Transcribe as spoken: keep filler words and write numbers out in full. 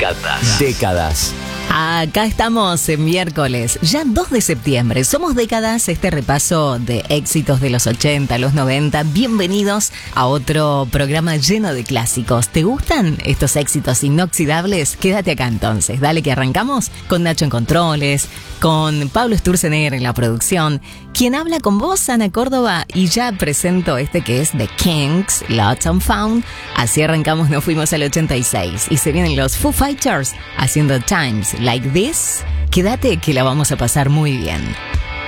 Décadas. Décadas. Acá estamos en miércoles, ya dos de septiembre. Somos Décadas, este repaso de éxitos de los ochenta, los noventa. Bienvenidos a otro programa lleno de clásicos. ¿Te gustan estos éxitos inoxidables? Quédate acá entonces. Dale que arrancamos con Nacho en controles, con Pablo Sturzenegger en la producción. Quien habla con vos, Ana Córdoba, y ya presento este que es The Kinks, Lost and Found. Así arrancamos, nos fuimos al ochenta y seis. Y se vienen los Foo Fighters haciendo Times Like This. Quédate que la vamos a pasar muy bien.